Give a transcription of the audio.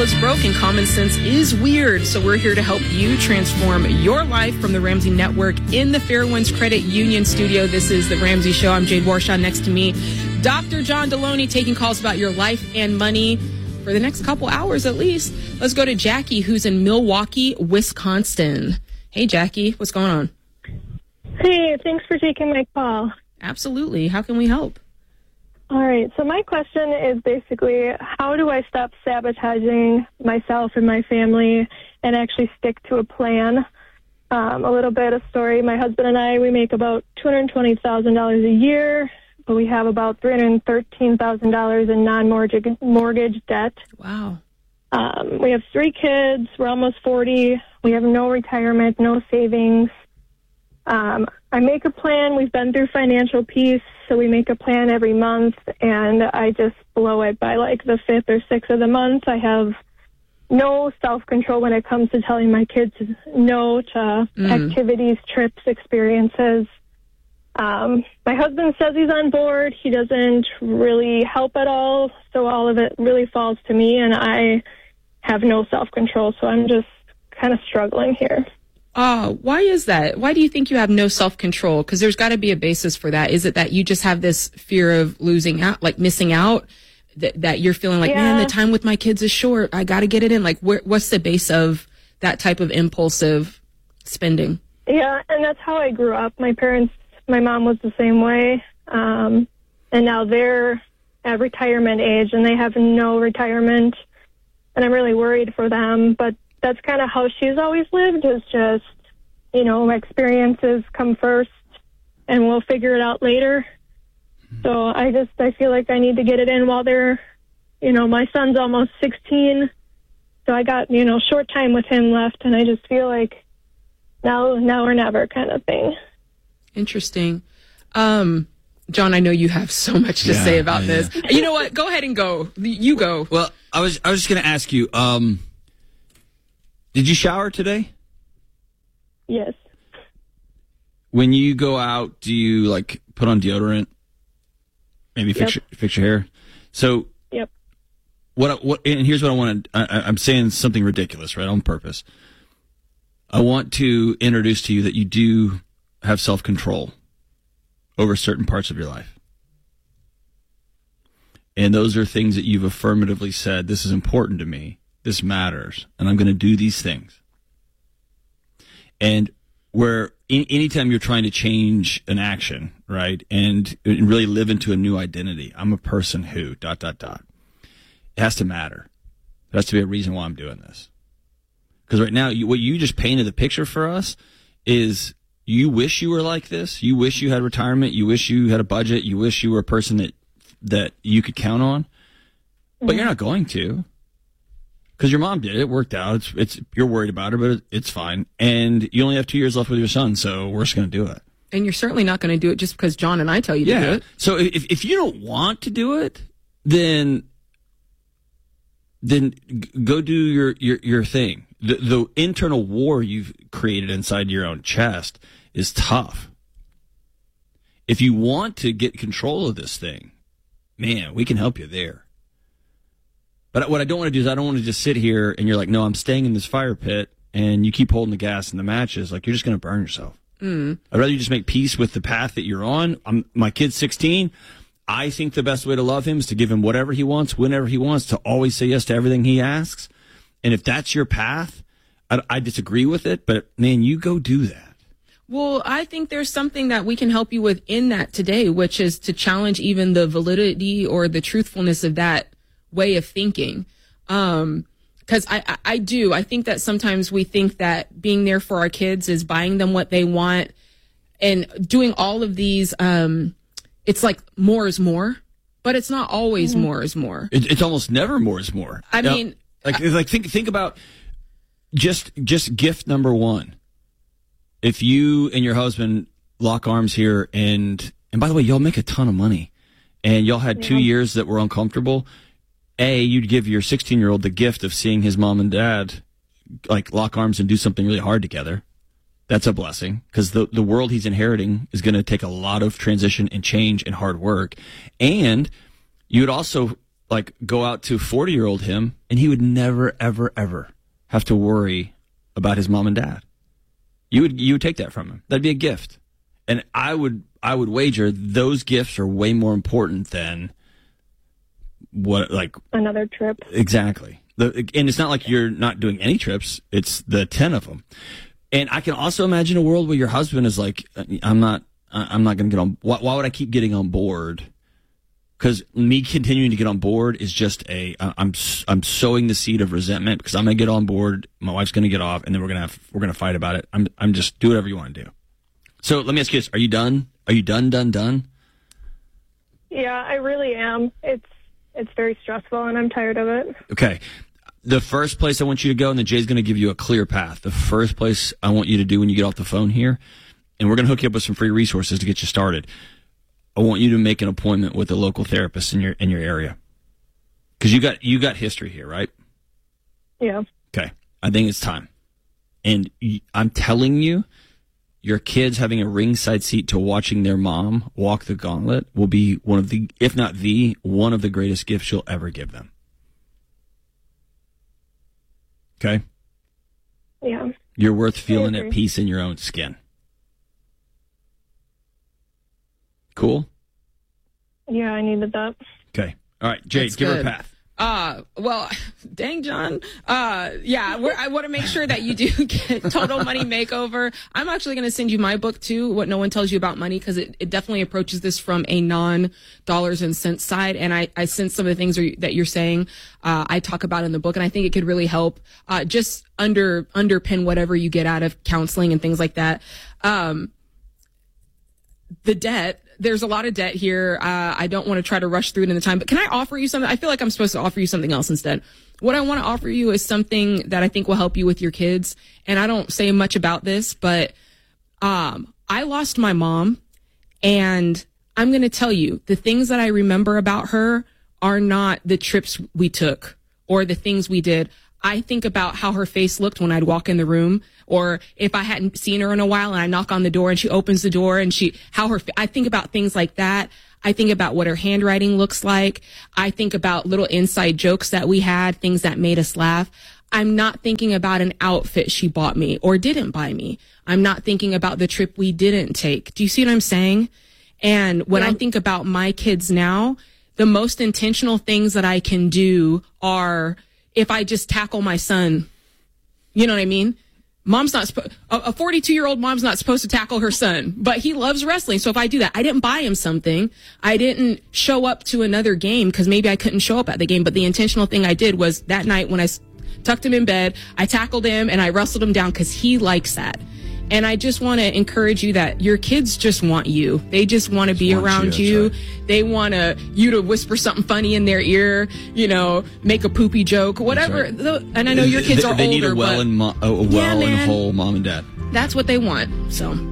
all is broken. Common sense is weird. So we're here to help you transform your life from the Ramsey Network in the Fairwinds Credit Union studio. This is The Ramsey Show. I'm Jade Warshaw. Next to me, Dr. John Deloney, taking calls about your life and money for the next couple hours at least. Let's go to Jackie, who's in Milwaukee, Wisconsin. Hey, Jackie, what's going on? Hey, thanks for taking my call. Absolutely. How can we help? All right, so my question is basically, how do I stop sabotaging myself and my family and actually stick to a plan? A little bit of story. My husband and I, we make about $220,000 a year, but we have about $313,000 in non-mortgage debt. Wow. We have 3 kids. We're almost 40. We have no retirement, no savings. I make a plan. We've been through Financial Peace, so we make a plan every month, and I just blow it by like the 5th or 6th of the month. I have no self-control when it comes to telling my kids no to activities, trips, experiences. My husband says he's on board. He doesn't really help at all, so all of it really falls to me, and I have no self-control, so I'm just kind of struggling here. Why is that? Why do you think you have no self-control? Because there's got to be a basis for that. Is it that you just have this fear of losing out, like missing out, that you're feeling like, man, the time with my kids is short. I got to get it in. Like, what's the base of that type of impulsive spending? Yeah, and that's how I grew up. My mom was the same way. And now they're at retirement age, and they have no retirement. And I'm really worried for them, but that's kind of how she's always lived, is just, experiences come first and we'll figure it out later. So I feel like I need to get it in while they're, my son's almost 16. So I got, short time with him left, and I just feel like now or never kind of thing. Interesting. John, I know you have so much to say about this. You know what? Go ahead and go. You go. Well, I was just going to ask you, did you shower today? Yes. When you go out, do you put on deodorant? Maybe fix your hair. So, yep. What? And here's what I want to. I'm saying something ridiculous, right? On purpose. I want to introduce to you that you do have self-control over certain parts of your life, and those are things that you've affirmatively said. This is important to me. This matters, and I'm going to do these things. And where anytime you're trying to change an action, right, and really live into a new identity, I'm a person who, ... It has to matter. There has to be a reason why I'm doing this. Because right now, what you just painted the picture for us is you wish you were like this. You wish you had retirement. You wish you had a budget. You wish you were a person that you could count on. But you're not going to. Because your mom did it, worked out. It's you're worried about her, but it's fine. And you only have 2 years left with your son, so we're just going to do it. And you're certainly not going to do it just because John and I tell you to do it. So if you don't want to do it, then go do your thing. The internal war you've created inside your own chest is tough. If you want to get control of this thing, man, we can help you there. But what I don't want to do is I don't want to just sit here and you're like, no, I'm staying in this fire pit, and you keep holding the gas and the matches. Like, you're just going to burn yourself. I'd rather you just make peace with the path that you're on. My kid's 16. I think the best way to love him is to give him whatever he wants, whenever he wants, to always say yes to everything he asks. And if that's your path, I disagree with it, but man, you go do that. Well, I think there's something that we can help you with in that today, which is to challenge even the validity or the truthfulness of that way of thinking. Because I think that sometimes we think that being there for our kids is buying them what they want and doing all of these, it's like more is more, but it's not always more is more. It's almost never more is more. I mean, think about just gift number one. If you and your husband lock arms here, and by the way, y'all make a ton of money, and y'all had 2 years that were uncomfortable. You'd give your 16-year-old the gift of seeing his mom and dad lock arms and do something really hard together. That's a blessing, because the world he's inheriting is going to take a lot of transition and change and hard work. And you would also like go out to 40-year-old him, and he would never, ever, ever have to worry about his mom and dad. You would take that from him. That'd be a gift. And I would wager those gifts are way more important than what, like, another trip. Exactly. And it's not like you're not doing any trips. It's the 10 of them. And I can also imagine a world where your husband is like, I'm not going to get on. Why would I keep getting on board? Because me continuing to get on board is just I'm sowing the seed of resentment because I'm going to get on board. My wife's going to get off, and then we're going to fight about it. I'm just do whatever you want to do. So let me ask you this: are you done? Are you done? Yeah, I really am. It's very stressful, and I'm tired of it. Okay. The first place I want you to go, and then Jay's going to give you a clear path. The first place I want you to do when you get off the phone here, and we're going to hook you up with some free resources to get you started. I want you to make an appointment with a local therapist in your area, because you got history here, right? Yeah. Okay. I think it's time, and I'm telling you, your kids having a ringside seat to watching their mom walk the gauntlet will be one of the, if not the, one of the greatest gifts you'll ever give them. Okay? Yeah. You're worth feeling at peace in your own skin. Cool? Yeah, I needed that. Okay. All right, Jade, That's give good. her a path. Well, dang, John. Yeah, I want to make sure that you do get Total Money Makeover. I'm actually going to send you my book too, What No One Tells You About Money, because it definitely approaches this from a non-dollars and cents side. And I sense some of the things that you're saying, I talk about in the book, and I think it could really help, just underpin whatever you get out of counseling and things like that. The debt, there's a lot of debt here. I don't want to try to rush through it in the time, but can I offer you something? I feel like I'm supposed to offer you something else instead. What I want to offer you is something that I think will help you with your kids. And I don't say much about this, but I lost my mom, and I'm going to tell you, the things that I remember about her are not the trips we took or the things we did. I think about how her face looked when I'd walk in the room, or if I hadn't seen her in a while and I knock on the door and she opens the door and I think about things like that. I think about what her handwriting looks like. I think about little inside jokes that we had, things that made us laugh. I'm not thinking about an outfit she bought me or didn't buy me. I'm not thinking about the trip we didn't take. Do you see what I'm saying? And when I think about my kids now, the most intentional things that I can do are if I just tackle my son. You know what I mean? Mom's not a 42-year-old mom's not supposed to tackle her son, but he loves wrestling. So if I do that, I didn't buy him something. I didn't show up to another game because maybe I couldn't show up at the game. But the intentional thing I did was that night when I tucked him in bed, I tackled him and I wrestled him down because he likes that. And I just want to encourage you that your kids just want you. They just want to be around you. Right. They want you to whisper something funny in their ear, make a poopy joke, whatever. Right. And I know your kids are older. They need a well and whole mom and dad. That's what they want. So.